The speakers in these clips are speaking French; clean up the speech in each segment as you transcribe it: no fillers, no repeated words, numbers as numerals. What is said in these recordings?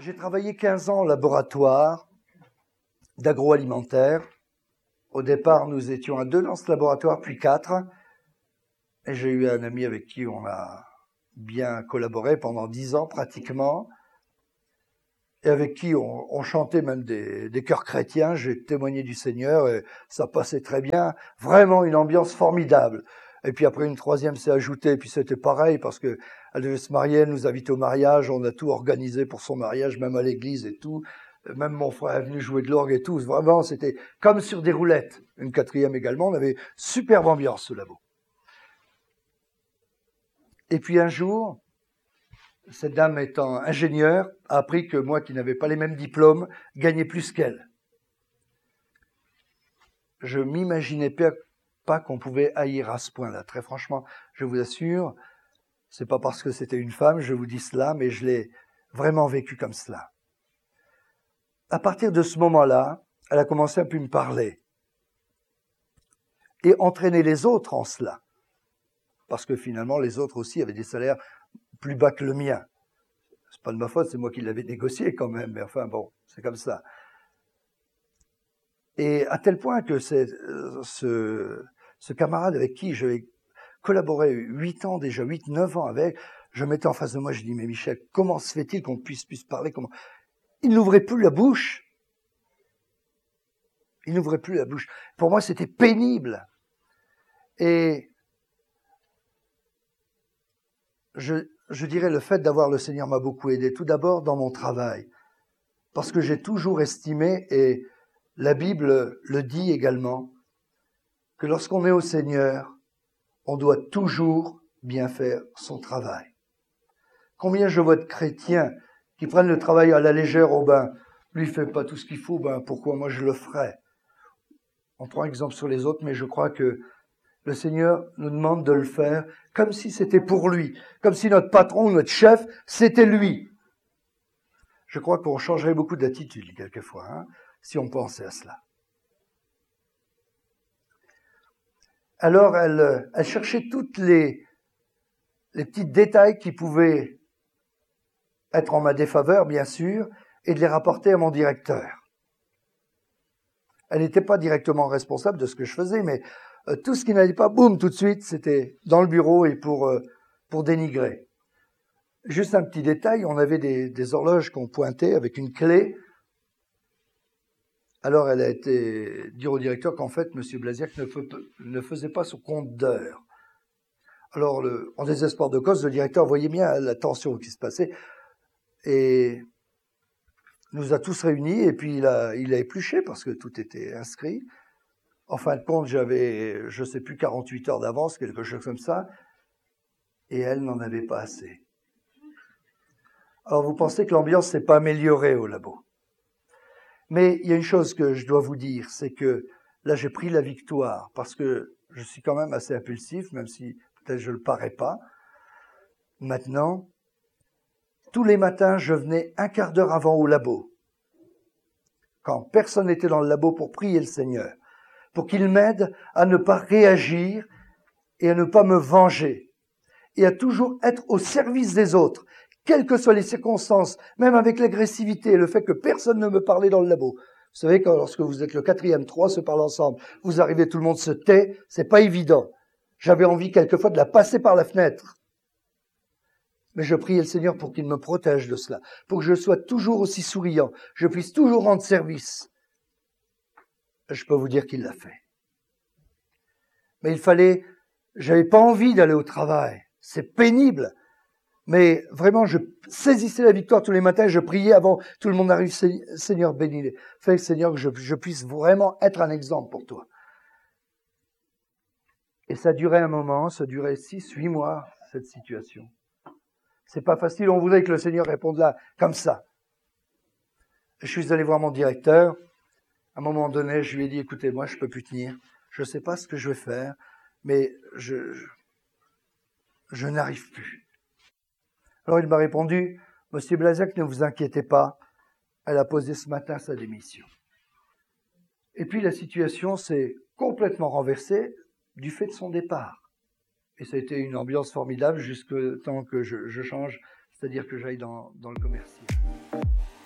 J'ai travaillé 15 ans au laboratoire d'agroalimentaire. Au départ, nous étions à 2 dans ce laboratoire, puis 4. Et j'ai eu un ami avec qui on a bien collaboré pendant 10 ans pratiquement, et avec qui on chantait même des chœurs chrétiens. J'ai témoigné du Seigneur et ça passait très bien. Vraiment une ambiance formidable. Et puis après, une troisième s'est ajoutée, et puis c'était pareil, parce que elle devait se marier, elle nous invitait au mariage, on a tout organisé pour son mariage, même à l'église et tout. Même mon frère est venu jouer de l'orgue et tout. Vraiment, c'était comme sur des roulettes. Une quatrième également, on avait superbe ambiance, ce labo. Et puis un jour, cette dame étant ingénieure, a appris que moi, qui n'avais pas les mêmes diplômes, gagnais plus qu'elle. Je m'imaginais pas qu'on pouvait haïr à ce point-là. Très franchement, je vous assure, c'est pas parce que c'était une femme, je vous dis cela, mais je l'ai vraiment vécu comme cela. À partir de ce moment-là, elle a commencé à plus me parler et entraîner les autres en cela. Parce que finalement, les autres aussi avaient des salaires plus bas que le mien. C'est pas de ma faute, c'est moi qui l'avais négocié quand même, mais enfin bon, c'est comme ça. Et à tel point que ce camarade avec qui j'ai collaboré 8 ans déjà, 8-9 ans avec, je mettais en face de moi, je dis, mais Michel, comment se fait-il qu'on puisse parler, comment... Il n'ouvrait plus la bouche. Il n'ouvrait plus la bouche. Pour moi, c'était pénible. Et je dirais le fait d'avoir le Seigneur m'a beaucoup aidé. Tout d'abord dans mon travail. Parce que j'ai toujours estimé, et la Bible le dit également, que lorsqu'on est au Seigneur, on doit toujours bien faire son travail. Combien je vois de chrétiens qui prennent le travail à la légère, oh ben, lui il fait pas tout ce qu'il faut, ben pourquoi moi je le ferais? On prend exemple sur les autres, mais je crois que le Seigneur nous demande de le faire comme si c'était pour lui, comme si notre patron, notre chef, c'était lui. Je crois qu'on changerait beaucoup d'attitude quelquefois, hein, si on pensait à cela. Alors elle cherchait toutes les petits détails qui pouvaient être en ma défaveur, bien sûr, et de les rapporter à mon directeur. Elle n'était pas directement responsable de ce que je faisais, mais tout ce qui n'allait pas, boum, tout de suite, c'était dans le bureau et pour dénigrer. Juste un petit détail, on avait des horloges qu'on pointait avec une clé. Alors elle a été dire au directeur qu'en fait, M. Blasiac ne faisait pas son compte d'heures. Alors, en désespoir de cause, le directeur voyait bien la tension qui se passait et nous a tous réunis, et puis il a épluché parce que tout était inscrit. En fin de compte, j'avais, je sais plus, 48 heures d'avance, quelque chose comme ça, et elle n'en avait pas assez. Alors vous pensez que l'ambiance s'est pas améliorée au labo. Mais il y a une chose que je dois vous dire, c'est que là j'ai pris la victoire, parce que je suis quand même assez impulsif, même si peut-être je le parais pas. Maintenant, tous les matins, je venais un quart d'heure avant au labo, quand personne n'était dans le labo, pour prier le Seigneur, pour qu'il m'aide à ne pas réagir et à ne pas me venger, et à toujours être au service des autres, quelles que soient les circonstances, même avec l'agressivité et le fait que personne ne me parlait dans le labo. Vous savez, lorsque vous êtes le 4e, 3 se parlent ensemble, vous arrivez, tout le monde se tait, c'est pas évident. J'avais envie quelquefois de la passer par la fenêtre. Mais je priais le Seigneur pour qu'il me protège de cela, pour que je sois toujours aussi souriant, je puisse toujours rendre service. Je peux vous dire qu'il l'a fait. Mais j'avais pas envie d'aller au travail. C'est pénible. Mais vraiment, je saisissais la victoire tous les matins, je priais avant tout le monde arrive, Seigneur, bénis-les. Fais, Seigneur, que je puisse vraiment être un exemple pour toi. Et ça durait un moment, ça durait 6-8 mois, cette situation. C'est pas facile, on voudrait que le Seigneur réponde là, comme ça. Je suis allé voir mon directeur. À un moment donné, je lui ai dit, écoutez, moi, je peux plus tenir. Je sais pas ce que je vais faire, mais je n'arrive plus. Alors il m'a répondu, Monsieur Blasiac, ne vous inquiétez pas, elle a posé ce matin sa démission. Et puis la situation s'est complètement renversée du fait de son départ. Et ça a été une ambiance formidable jusqu'au temps que je change, c'est-à-dire que j'aille dans le commercial.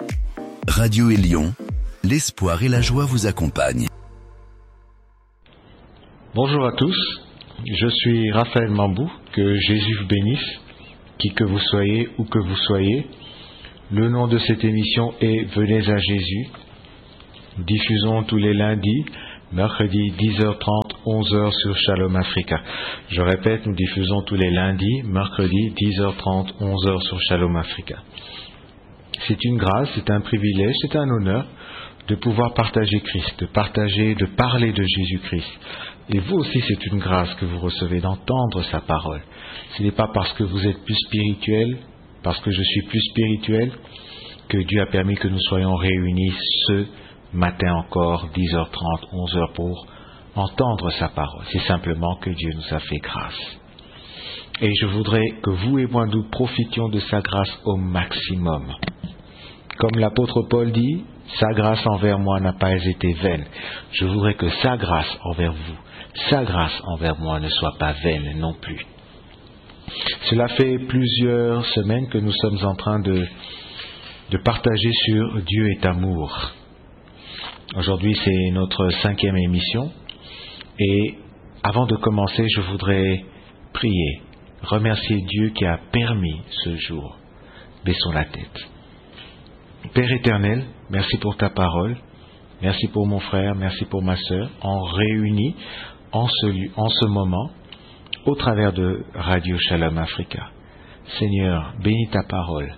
Radio Élion, l'espoir et la joie vous accompagnent. Bonjour à tous, je suis Raphaël Mambou, que Jésus vous bénisse, qui que vous soyez, où que vous soyez. Le nom de cette émission est Venez à Jésus. Nous diffusons tous les lundis, mercredi 10h30, 11h sur Shalom Africa. Je répète, nous diffusons tous les lundis, mercredi 10h30, 11h sur Shalom Africa. C'est une grâce, c'est un privilège, c'est un honneur de pouvoir partager Christ, de parler de Jésus-Christ. Et vous aussi, c'est une grâce que vous recevez d'entendre sa parole. Ce n'est pas parce que vous êtes plus spirituel, parce que je suis plus spirituel, que Dieu a permis que nous soyons réunis ce matin encore, 10h30, 11h pour entendre sa parole. C'est simplement que Dieu nous a fait grâce. Et je voudrais que vous et moi, nous profitions de sa grâce au maximum. Comme l'apôtre Paul dit, sa grâce envers moi n'a pas été vaine. Je voudrais que sa grâce envers vous, sa grâce envers moi ne soit pas vaine non plus. Cela fait plusieurs semaines que nous sommes en train de partager sur Dieu est amour. Aujourd'hui, c'est notre 5e émission. Et avant de commencer, je voudrais prier, remercier Dieu qui a permis ce jour. Baissons la tête. Père éternel, merci pour ta parole. Merci pour mon frère, merci pour ma sœur, en réunis en ce moment, au travers de Radio Shalom Africa. Seigneur, bénis ta parole.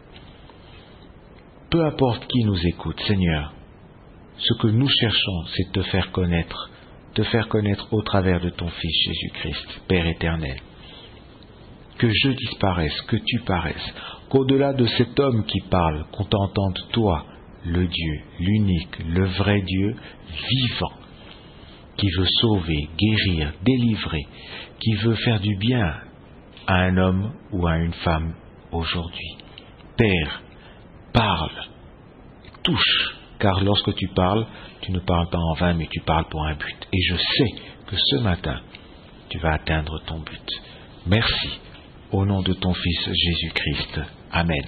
Peu importe qui nous écoute, Seigneur, ce que nous cherchons, c'est de te faire connaître au travers de ton Fils Jésus-Christ, Père éternel. Que je disparaisse, que tu paraisses, qu'au-delà de cet homme qui parle, qu'on t'entende toi, le Dieu, l'unique, le vrai Dieu, vivant, qui veut sauver, guérir, délivrer, qui veut faire du bien à un homme ou à une femme aujourd'hui. Père, parle, touche, car lorsque tu parles, tu ne parles pas en vain, mais tu parles pour un but. Et je sais que ce matin, tu vas atteindre ton but. Merci, au nom de ton Fils Jésus-Christ. Amen.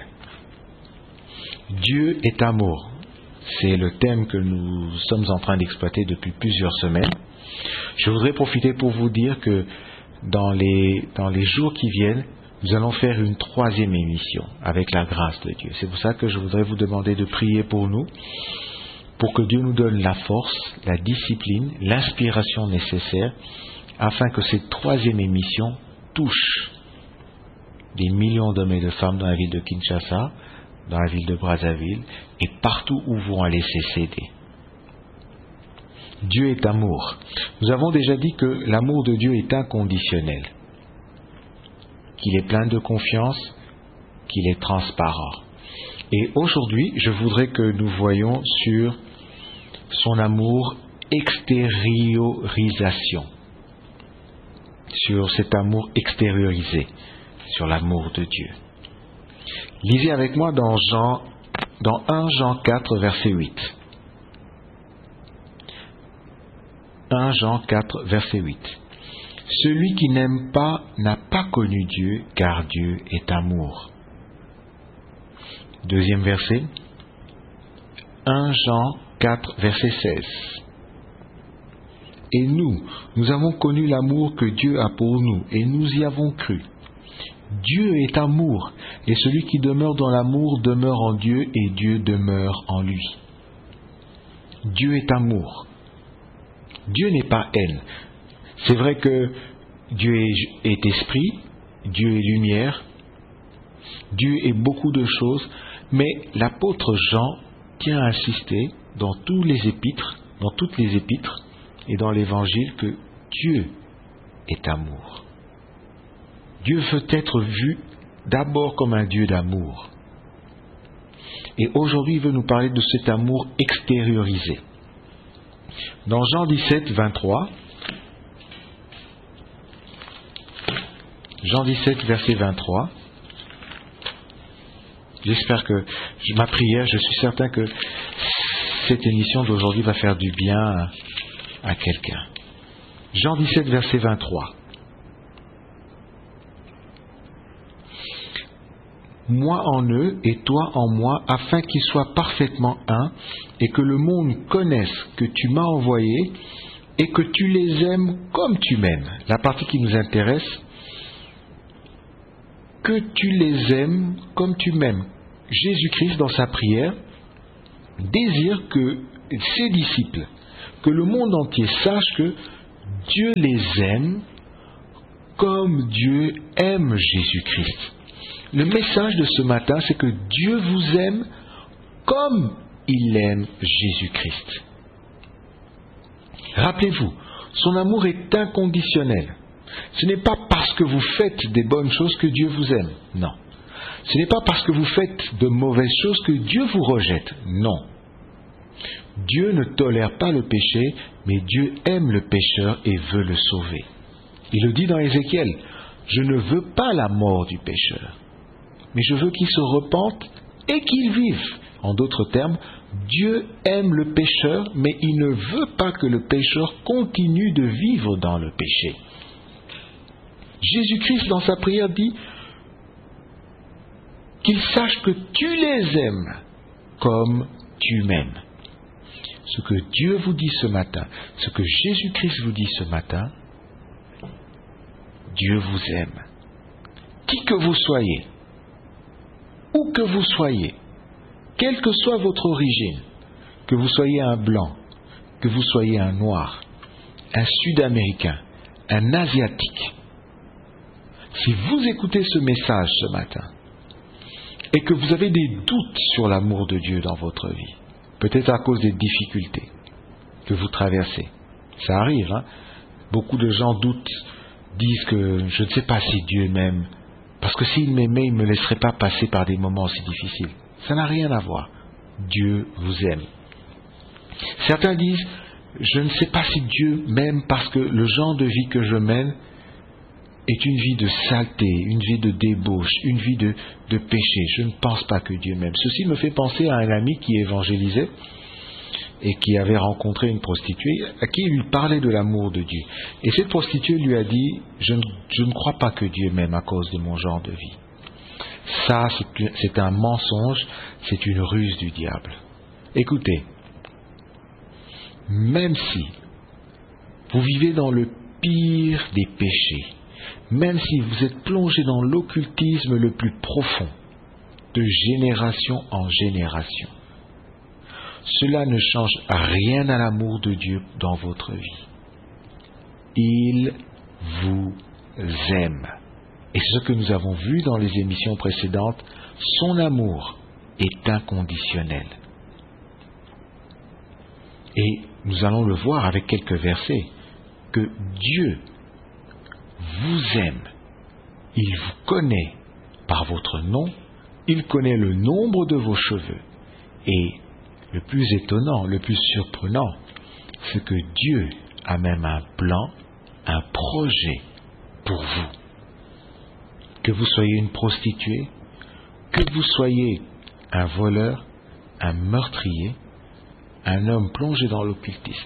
Dieu est amour. C'est le thème que nous sommes en train d'exploiter depuis plusieurs semaines. Je voudrais profiter pour vous dire que dans les jours qui viennent, nous allons faire une 3e émission avec la grâce de Dieu. C'est pour ça que je voudrais vous demander de prier pour nous, pour que Dieu nous donne la force, la discipline, l'inspiration nécessaire, afin que cette 3e émission touche des millions d'hommes et de femmes dans la ville de Kinshasa, dans la ville de Brazzaville, et partout où vont aller ces CD. Dieu est amour. Nous avons déjà dit que l'amour de Dieu est inconditionnel, qu'il est plein de confiance, qu'il est transparent. Et aujourd'hui, je voudrais que nous voyions sur son amour extériorisation, sur cet amour extériorisé, sur l'amour de Dieu. Lisez avec moi dans 1 Jean 4, verset 8. 1 Jean 4, verset 8. Celui qui n'aime pas n'a pas connu Dieu, car Dieu est amour. 2e verset. 1 Jean 4, verset 16. Et nous avons connu l'amour que Dieu a pour nous, et nous y avons cru. Dieu est amour, et celui qui demeure dans l'amour demeure en Dieu, et Dieu demeure en lui. Dieu est amour. Dieu n'est pas haine. C'est vrai que Dieu est esprit, Dieu est lumière, Dieu est beaucoup de choses, mais l'apôtre Jean tient à insister dans toutes les épîtres et dans l'évangile que Dieu est amour. Dieu veut être vu d'abord comme un Dieu d'amour. Et aujourd'hui, il veut nous parler de cet amour extériorisé. Dans Jean 17, 23, Jean 17, verset 23, j'espère que ma prière, je suis certain que cette émission d'aujourd'hui va faire du bien à quelqu'un. Jean 17, verset 23. moi en eux et toi en moi, afin qu'ils soient parfaitement un, et que le monde connaisse que tu m'as envoyé et que tu les aimes comme tu m'aimes. La partie qui nous intéresse, que tu les aimes comme tu m'aimes. Jésus-Christ, dans sa prière, désire que ses disciples, que le monde entier sache que Dieu les aime comme Dieu aime Jésus-Christ. Le message de ce matin, c'est que Dieu vous aime comme il aime Jésus-Christ. Rappelez-vous, son amour est inconditionnel. Ce n'est pas parce que vous faites des bonnes choses que Dieu vous aime. Non. Ce n'est pas parce que vous faites de mauvaises choses que Dieu vous rejette. Non. Dieu ne tolère pas le péché, mais Dieu aime le pécheur et veut le sauver. Il le dit dans Ézéchiel, « Je ne veux pas la mort du pécheur, mais je veux qu'il se repente et qu'il vive. » En d'autres termes, Dieu aime le pécheur, mais il ne veut pas que le pécheur continue de vivre dans le péché. Jésus-Christ, dans sa prière, dit qu'ils sachent que tu les aimes comme tu m'aimes. Ce que Dieu vous dit ce matin, ce que Jésus-Christ vous dit ce matin, Dieu vous aime. Qui que vous soyez, où que vous soyez, quelle que soit votre origine, que vous soyez un blanc, que vous soyez un noir, un sud-américain, un asiatique, si vous écoutez ce message ce matin et que vous avez des doutes sur l'amour de Dieu dans votre vie, peut-être à cause des difficultés que vous traversez, ça arrive, hein? Beaucoup de gens doutent, disent que je ne sais pas si Dieu m'aime, parce que s'il m'aimait, il ne me laisserait pas passer par des moments aussi difficiles. Ça n'a rien à voir. Dieu vous aime. Certains disent, je ne sais pas si Dieu m'aime parce que le genre de vie que je mène est une vie de saleté, une vie de débauche, une vie de péché. Je ne pense pas que Dieu m'aime. Ceci me fait penser à un ami qui évangélisait et qui avait rencontré une prostituée à qui il lui parlait de l'amour de Dieu. Et cette prostituée lui a dit, je ne crois pas que Dieu m'aime à cause de mon genre de vie. Ça, c'est un mensonge, c'est une ruse du diable. Écoutez, même si vous vivez dans le pire des péchés, même si vous êtes plongé dans l'occultisme le plus profond, de génération en génération, cela ne change rien à l'amour de Dieu dans votre vie. Il vous aime. Et c'est ce que nous avons vu dans les émissions précédentes, son amour est inconditionnel. Et nous allons le voir avec quelques versets, que Dieu vous aime. Il vous connaît par votre nom, il connaît le nombre de vos cheveux. Et le plus étonnant, le plus surprenant, c'est que Dieu a même un plan, un projet pour vous. Que vous soyez une prostituée, que vous soyez un voleur, un meurtrier, un homme plongé dans l'occultisme,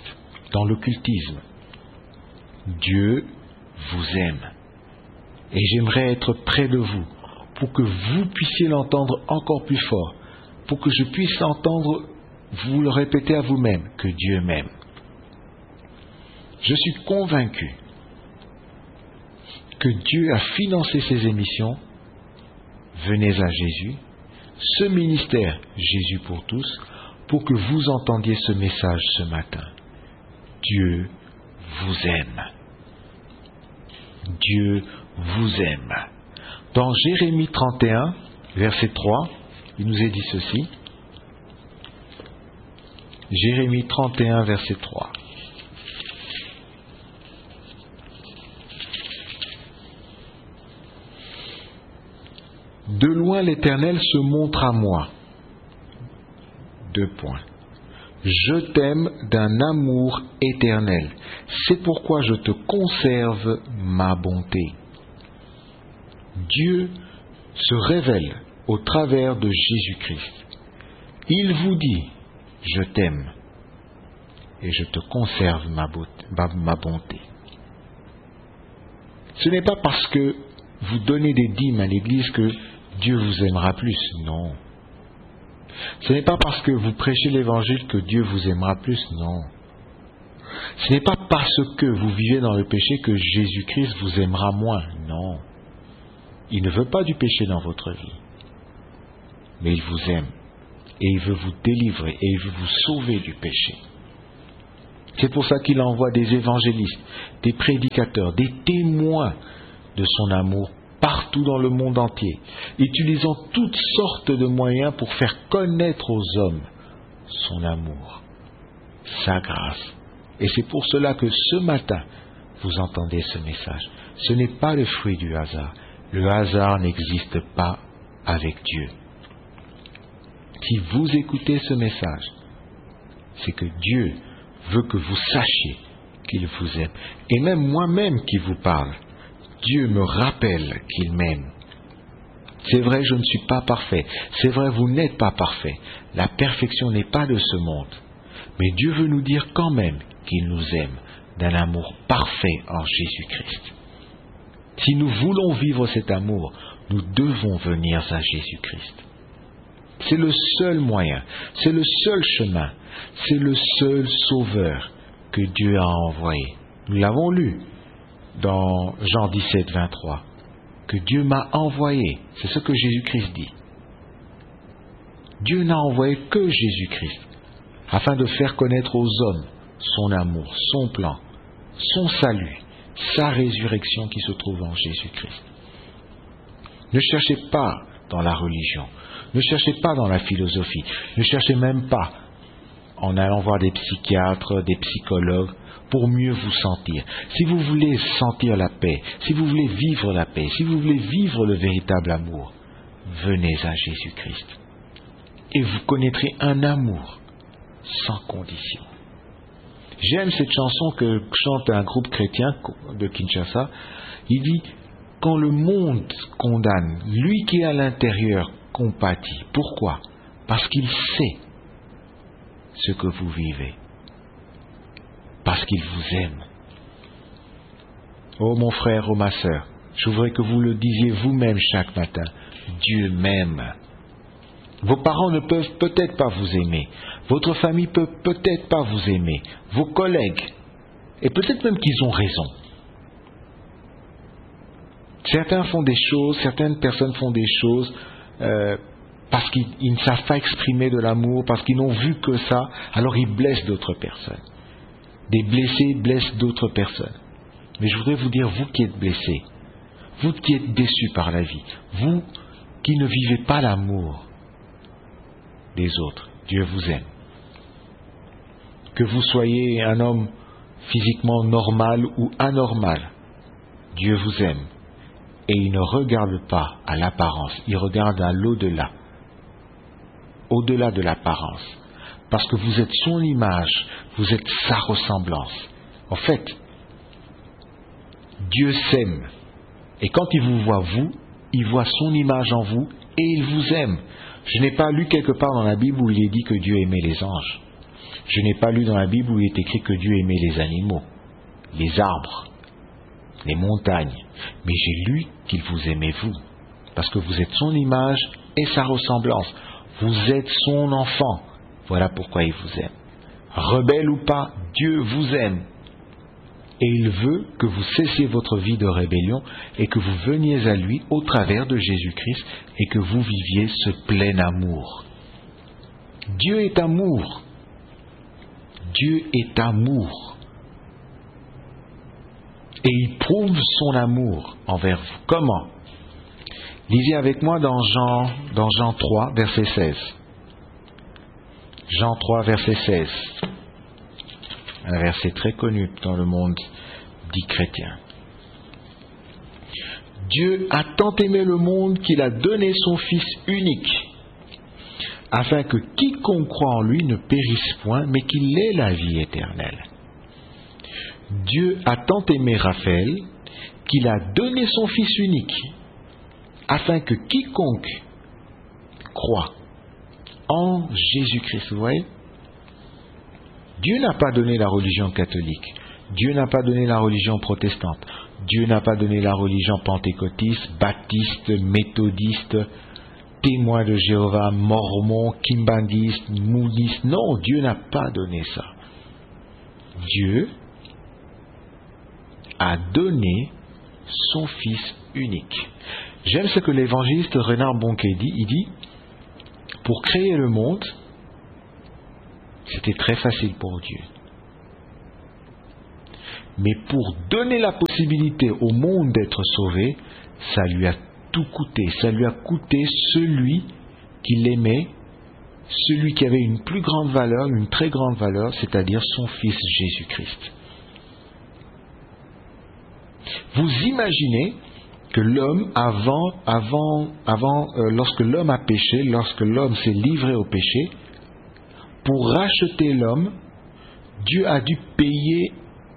Dieu vous aime. Et j'aimerais être près de vous pour que vous puissiez l'entendre encore plus fort, pour que je puisse entendre vous le répéter à vous-même, que Dieu m'aime. Je suis convaincu que Dieu a financé ces émissions, Venez à Jésus, ce ministère Jésus pour tous, pour que vous entendiez ce message ce matin. Dieu vous aime. Dieu vous aime. Dans Jérémie 31, verset 3, il nous est dit ceci. Jérémie 31, verset 3. De loin l'Éternel se montre à moi. 2 points. Je t'aime d'un amour éternel. C'est pourquoi je te conserve ma bonté. Dieu se révèle au travers de Jésus-Christ. Il vous dit, je t'aime et je te conserve ma bonté. Ce n'est pas parce que vous donnez des dîmes à l'Église que Dieu vous aimera plus. Non. Ce n'est pas parce que vous prêchez l'évangile que Dieu vous aimera plus. Non. Ce n'est pas parce que vous vivez dans le péché que Jésus-Christ vous aimera moins. Non. Il ne veut pas du péché dans votre vie. Mais il vous aime. Et il veut vous délivrer. Et il veut vous sauver du péché. C'est pour ça qu'il envoie des évangélistes, des prédicateurs, des témoins de son amour partout dans le monde entier, utilisant toutes sortes de moyens pour faire connaître aux hommes son amour, sa grâce. Et c'est pour cela que ce matin, vous entendez ce message. Ce n'est pas le fruit du hasard. Le hasard n'existe pas avec Dieu. Si vous écoutez ce message, c'est que Dieu veut que vous sachiez qu'il vous aime. Et même moi-même qui vous parle, Dieu me rappelle qu'il m'aime. C'est vrai, je ne suis pas parfait. C'est vrai, vous n'êtes pas parfait. La perfection n'est pas de ce monde. Mais Dieu veut nous dire quand même qu'il nous aime d'un amour parfait en Jésus-Christ. Si nous voulons vivre cet amour, nous devons venir à Jésus-Christ. C'est le seul moyen, c'est le seul chemin, c'est le seul sauveur que Dieu a envoyé. Nous l'avons lu dans Jean 17, 23, que Dieu m'a envoyé. C'est ce que Jésus-Christ dit. Dieu n'a envoyé que Jésus-Christ, afin de faire connaître aux hommes son amour, son plan, son salut, sa résurrection qui se trouve en Jésus-Christ. Ne cherchez pas dans la religion, ne cherchez pas dans la philosophie, ne cherchez même pas en allant voir des psychiatres, des psychologues, pour mieux vous sentir. Si vous voulez sentir la paix, si vous voulez vivre la paix, si vous voulez vivre le véritable amour, venez à Jésus-Christ. Et vous connaîtrez un amour sans condition. J'aime cette chanson que chante un groupe chrétien de Kinshasa. Il dit, quand le monde condamne, lui qui est à l'intérieur compatit. Pourquoi? Parce qu'il sait ce que vous vivez. Parce qu'il vous aime. Oh mon frère, oh ma sœur, je voudrais que vous le disiez vous-même chaque matin. Dieu m'aime. Vos parents ne peuvent peut-être pas vous aimer. Votre famille peut peut-être pas vous aimer. Vos collègues. Et peut-être même qu'ils ont raison. Certaines personnes font des choses parce qu'ils ne savent pas exprimer de l'amour, parce qu'ils n'ont vu que ça, alors ils blessent d'autres personnes. Des blessés blessent d'autres personnes. Mais je voudrais vous dire, vous qui êtes blessés, vous qui êtes déçus par la vie, vous qui ne vivez pas l'amour des autres, Dieu vous aime. Que vous soyez un homme physiquement normal ou anormal, Dieu vous aime. Et il ne regarde pas à l'apparence, il regarde à l'au-delà, au-delà de l'apparence. Parce que vous êtes son image, vous êtes sa ressemblance. En fait, Dieu s'aime. Et quand il vous voit vous, il voit son image en vous et il vous aime. Je n'ai pas lu quelque part dans la Bible où il est dit que Dieu aimait les anges. Je n'ai pas lu dans la Bible où il est écrit que Dieu aimait les animaux, les arbres, les montagnes. Mais j'ai lu qu'il vous aimait vous. Parce que vous êtes son image et sa ressemblance. Vous êtes son enfant. Voilà pourquoi il vous aime. Rebelle ou pas, Dieu vous aime. Et il veut que vous cessiez votre vie de rébellion et que vous veniez à lui au travers de Jésus-Christ et que vous viviez ce plein amour. Dieu est amour. Dieu est amour. Et il prouve son amour envers vous. Comment? Lisez avec moi dans Jean 3, verset 16. Jean 3, verset 16. Un verset très connu dans le monde dit chrétien. Dieu a tant aimé le monde qu'il a donné son Fils unique, afin que quiconque croit en lui ne périsse point, mais qu'il ait la vie éternelle. Dieu a tant aimé Raphaël qu'il a donné son Fils unique, afin que quiconque croit en Jésus-Christ, vous voyez, Dieu n'a pas donné la religion catholique, Dieu n'a pas donné la religion protestante, Dieu n'a pas donné la religion pentecôtiste, baptiste, méthodiste, témoins de Jéhovah, mormons, kimbandistes, moudistes. Non, Dieu n'a pas donné ça. Dieu a donné son Fils unique. J'aime ce que l'évangéliste Renard Bonquet dit. Il dit, pour créer le monde, c'était très facile pour Dieu. Mais pour donner la possibilité au monde d'être sauvé, ça lui a tout coûté. Ça lui a coûté celui qui l'aimait, celui qui avait une plus grande valeur, une très grande valeur, c'est-à-dire son Fils Jésus-Christ. Vous imaginez que l'homme, lorsque l'homme a péché, lorsque l'homme s'est livré au péché, pour racheter l'homme, Dieu a dû payer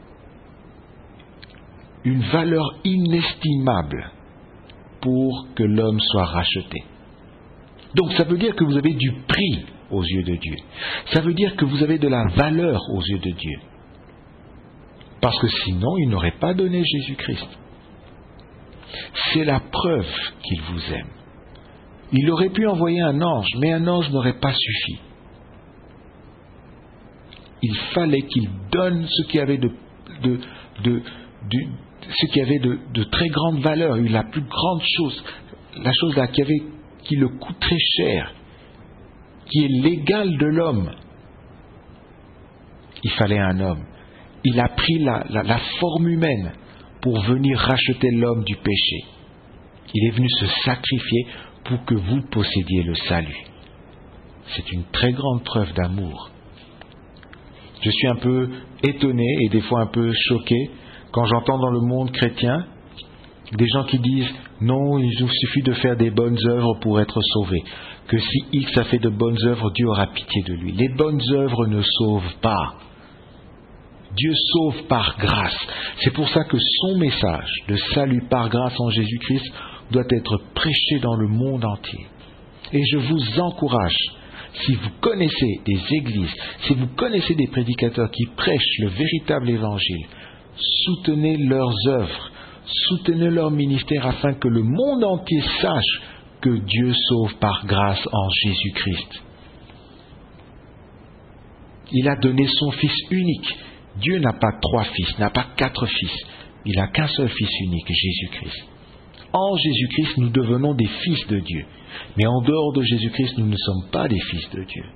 une valeur inestimable pour que l'homme soit racheté. Donc ça veut dire que vous avez du prix aux yeux de Dieu. Ça veut dire que vous avez de la valeur aux yeux de Dieu. Parce que sinon, il n'aurait pas donné Jésus-Christ. C'est la preuve qu'il vous aime. Il aurait pu envoyer un ange, mais un ange n'aurait pas suffi. Il fallait qu'il donne ce qui avait de très grande valeur, la plus grande chose, la chose là qui le coûte très cher, qui est l'égal de l'homme. Il fallait un homme. Il a pris la forme humaine pour venir racheter l'homme du péché. Il est venu se sacrifier pour que vous possédiez le salut. C'est une très grande preuve d'amour. Je suis un peu étonné et des fois un peu choqué quand j'entends dans le monde chrétien des gens qui disent « Non, il nous suffit de faire des bonnes œuvres pour être sauvé. Que si X a fait de bonnes œuvres, Dieu aura pitié de lui. » Les bonnes œuvres ne sauvent pas. Dieu sauve par grâce. C'est pour ça que son message de salut par grâce en Jésus-Christ doit être prêché dans le monde entier. Et je vous encourage, si vous connaissez des églises, si vous connaissez des prédicateurs qui prêchent le véritable évangile, soutenez leurs œuvres, soutenez leur ministère afin que le monde entier sache que Dieu sauve par grâce en Jésus-Christ. Il a donné son Fils unique. Dieu n'a pas 3 fils, n'a pas 4 fils. Il n'a qu'un seul Fils unique, Jésus-Christ. En Jésus-Christ, nous devenons des fils de Dieu. Mais en dehors de Jésus-Christ, nous ne sommes pas des fils de Dieu.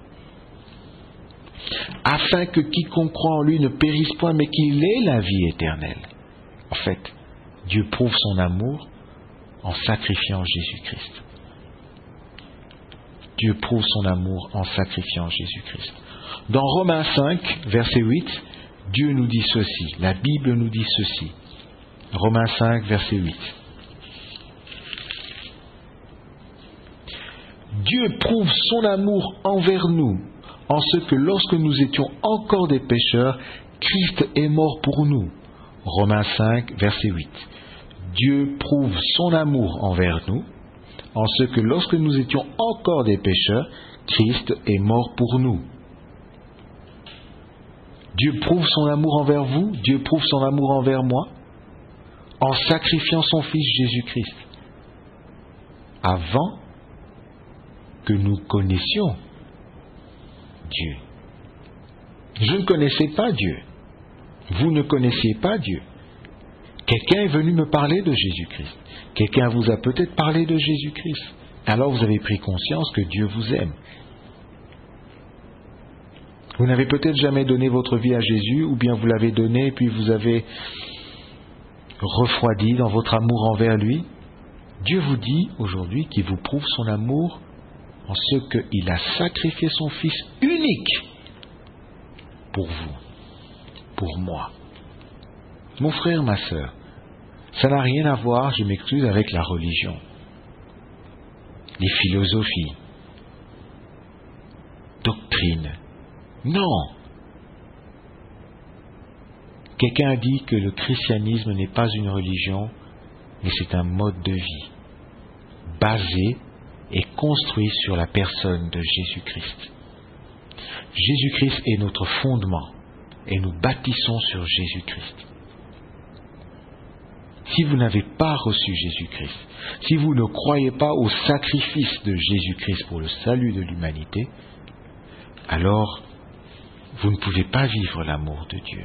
Afin que quiconque croit en lui ne périsse point, mais qu'il ait la vie éternelle. En fait, Dieu prouve son amour en sacrifiant Jésus-Christ. Dieu prouve son amour en sacrifiant Jésus-Christ. Dans Romains 5, verset 8, Dieu nous dit ceci, la Bible nous dit ceci. Romains 5, verset 8. Dieu prouve son amour envers nous, en ce que lorsque nous étions encore des pécheurs, Christ est mort pour nous. Romains 5, verset 8. Dieu prouve son amour envers nous, en ce que lorsque nous étions encore des pécheurs, Christ est mort pour nous. Dieu prouve son amour envers vous, Dieu prouve son amour envers moi, en sacrifiant son Fils Jésus-Christ, avant que nous connaissions Dieu. Je ne connaissais pas Dieu. Vous ne connaissiez pas Dieu. Quelqu'un est venu me parler de Jésus-Christ. Quelqu'un vous a peut-être parlé de Jésus-Christ. Alors vous avez pris conscience que Dieu vous aime. Vous n'avez peut-être jamais donné votre vie à Jésus, ou bien vous l'avez donné et puis vous avez refroidi dans votre amour envers lui. Dieu vous dit aujourd'hui qu'il vous prouve son amour en ce qu'il a sacrifié son Fils unique pour vous, pour moi. Mon frère, ma sœur, ça n'a rien à voir, je m'excuse, avec la religion, les philosophies, doctrines. Non. Quelqu'un a dit que le christianisme n'est pas une religion, mais c'est un mode de vie, basé et construit sur la personne de Jésus-Christ. Jésus-Christ est notre fondement, et nous bâtissons sur Jésus-Christ. si vous n'avez pas reçu Jésus-Christ, si vous ne croyez pas au sacrifice de Jésus-Christ pour le salut de l'humanité, alors vous ne pouvez pas vivre l'amour de Dieu.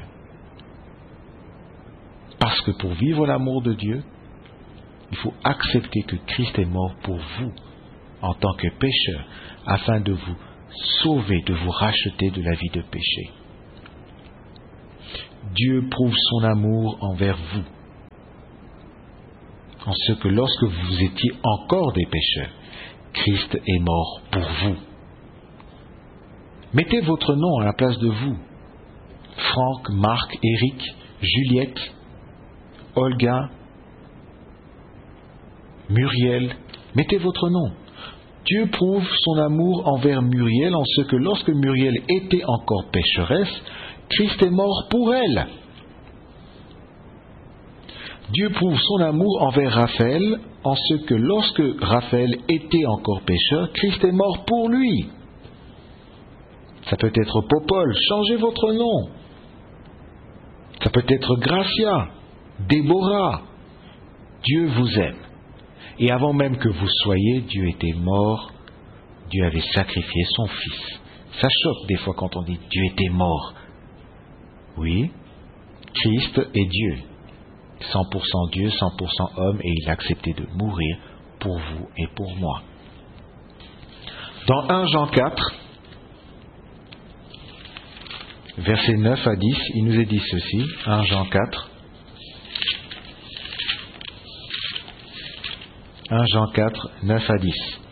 Parce que pour vivre l'amour de Dieu, il faut accepter que Christ est mort pour vous en tant que pécheur, afin de vous sauver, de vous racheter de la vie de péché. Dieu prouve son amour envers vous, en ce que lorsque vous étiez encore des pécheurs, Christ est mort pour vous. Mettez votre nom à la place de vous. Franck, Marc, Éric, Juliette, Olga, Muriel, mettez votre nom. Dieu prouve son amour envers Muriel en ce que lorsque Muriel était encore pécheresse, Christ est mort pour elle. Dieu prouve son amour envers Raphaël en ce que lorsque Raphaël était encore pécheur, Christ est mort pour lui. Ça peut être Popol, changez votre nom. Ça peut être Gracia, Déborah. Dieu vous aime. Et avant même que vous soyez, Dieu était mort, Dieu avait sacrifié son Fils. Ça choque des fois quand on dit Dieu était mort. Oui, Christ est Dieu. 100% Dieu, 100% homme, et il a accepté de mourir pour vous et pour moi. Dans 1 Jean 4, versets 9 à 10, il nous est dit ceci, 1 Jean 4. 1 Jean 4, 9 à 10.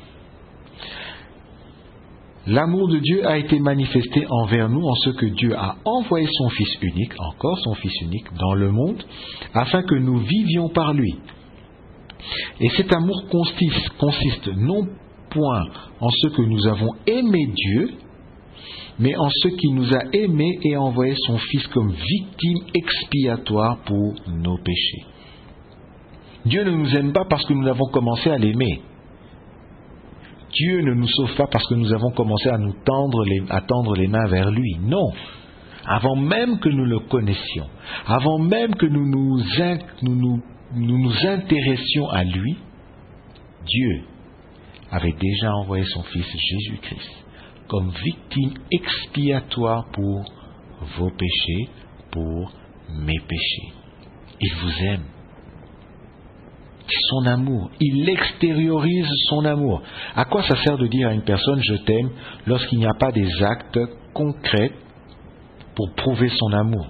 L'amour de Dieu a été manifesté envers nous en ce que Dieu a envoyé son Fils unique, encore son Fils unique, dans le monde, afin que nous vivions par lui. Et cet amour consiste non point en ce que nous avons aimé Dieu, mais en ce qu'il nous a aimés et a envoyé son Fils comme victime expiatoire pour nos péchés. Dieu ne nous aime pas parce que nous avons commencé à l'aimer. Dieu ne nous sauve pas parce que nous avons commencé à tendre les mains vers lui. Non. Avant même que nous le connaissions, avant même que nous nous intéressions à lui, Dieu avait déjà envoyé son Fils Jésus-Christ comme victime expiatoire pour vos péchés, pour mes péchés. Il vous aime. C'est son amour. Il extériorise son amour. À quoi ça sert de dire à une personne « je t'aime » lorsqu'il n'y a pas des actes concrets pour prouver son amour?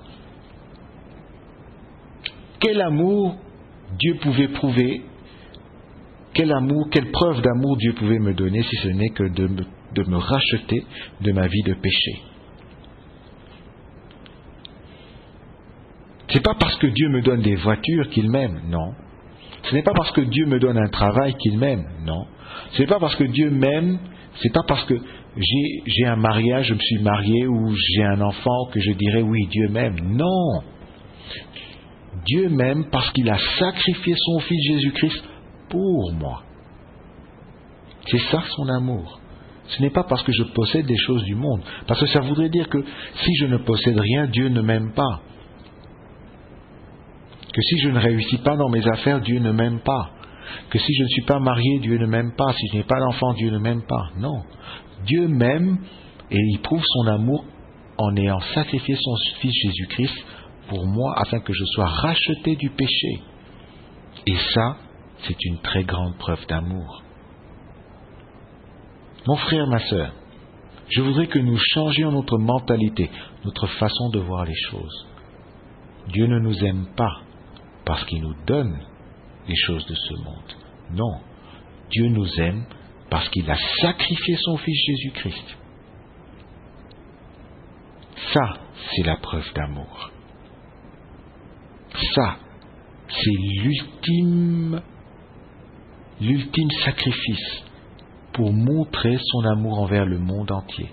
Quel amour Dieu pouvait prouver? Quelle preuve d'amour Dieu pouvait me donner si ce n'est que de me racheter de ma vie de péché? C'est pas parce que Dieu me donne des voitures qu'il m'aime, non. Ce n'est pas parce que Dieu me donne un travail qu'il m'aime, non. Ce n'est pas parce que Dieu m'aime, c'est pas parce que j'ai un mariage, je me suis marié ou j'ai un enfant que je dirais oui, Dieu m'aime. Non. Dieu m'aime parce qu'il a sacrifié son Fils Jésus-Christ pour moi. C'est ça son amour. Ce n'est pas parce que je possède des choses du monde, parce que ça voudrait dire que si je ne possède rien, Dieu ne m'aime pas. Que si je ne réussis pas dans mes affaires, Dieu ne m'aime pas. Que si je ne suis pas marié, Dieu ne m'aime pas. Si je n'ai pas d'enfant, Dieu ne m'aime pas. Non. Dieu m'aime et il prouve son amour en ayant sacrifié son Fils Jésus-Christ pour moi afin que je sois racheté du péché. Et ça, c'est une très grande preuve d'amour. Mon frère, ma sœur, je voudrais que nous changions notre mentalité, notre façon de voir les choses. Dieu ne nous aime pas parce qu'il nous donne les choses de ce monde. Non, Dieu nous aime parce qu'il a sacrifié son Fils Jésus-Christ. Ça, c'est la preuve d'amour. Ça, c'est l'ultime sacrifice pour montrer son amour envers le monde entier.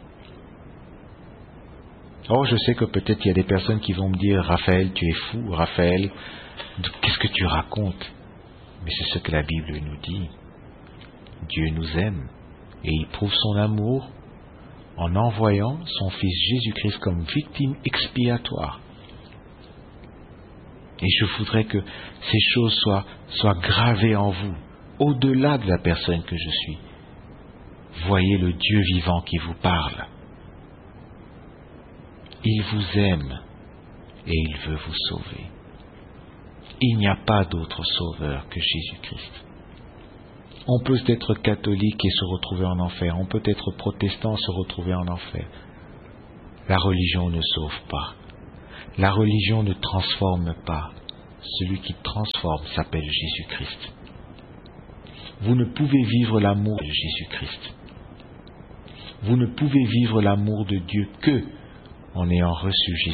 Oh, je sais que peut-être il y a des personnes qui vont me dire « Raphaël, tu es fou, Raphaël, qu'est-ce que tu racontes ?» Mais c'est ce que la Bible nous dit. Dieu nous aime et il prouve son amour en envoyant son Fils Jésus-Christ comme victime expiatoire. Et je voudrais que ces choses soient gravées en vous, au-delà de la personne que je suis. Voyez le Dieu vivant qui vous parle. Il vous aime et il veut vous sauver. Il n'y a pas d'autre sauveur que Jésus-Christ. On peut être catholique et se retrouver en enfer. On peut être protestant et se retrouver en enfer. La religion ne sauve pas. La religion ne transforme pas. Celui qui transforme s'appelle Jésus-Christ. Vous ne pouvez vivre l'amour de Jésus-Christ. Vous ne pouvez vivre l'amour de Dieu que en ayant reçu Jésus.